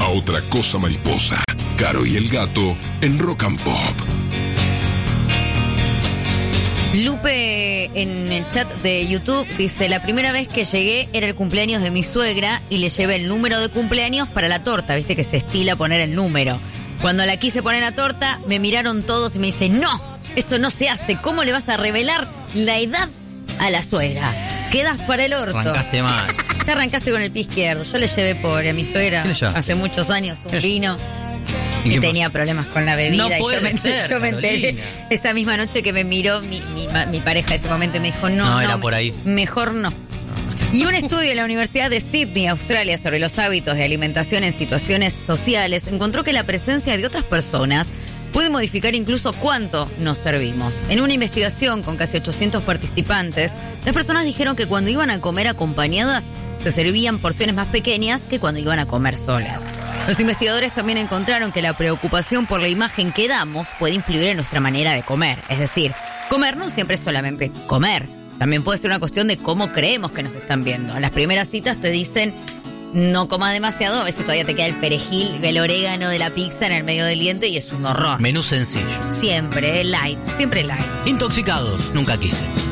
a otra cosa mariposa. Caro y el gato en Rock and Pop. Lupe en el chat de YouTube dice: la primera vez que llegué era el cumpleaños de mi suegra y le llevé el número de cumpleaños para la torta. Viste que se estila poner el número. Cuando la quise poner la torta, me miraron todos y me dicen: no, eso no se hace. ¿Cómo le vas a revelar la edad a la suegra? Quedas para el orto. Arrancaste mal. Ya arrancaste con el pie izquierdo. Yo le llevé pobre a mi suegra hace muchos años un vino. Y tenía problemas con la bebida. No y yo me enteré esa misma noche que me miró mi pareja de ese momento y me dijo: no, era por ahí. Mejor no. Y un estudio en la Universidad de Sydney, Australia, sobre los hábitos de alimentación en situaciones sociales encontró que la presencia de otras personas puede modificar incluso cuánto nos servimos. En una investigación con casi 800 participantes, las personas dijeron que cuando iban a comer acompañadas se servían porciones más pequeñas que cuando iban a comer solas. Los investigadores también encontraron que la preocupación por la imagen que damos puede influir en nuestra manera de comer. Es decir, comer no siempre es solamente comer. También puede ser una cuestión de cómo creemos que nos están viendo. En las primeras citas te dicen: no comas demasiado, a veces todavía te queda el perejil, el orégano de la pizza en el medio del diente y es un horror. Menú sencillo. Siempre light, siempre light. Intoxicados, nunca quise.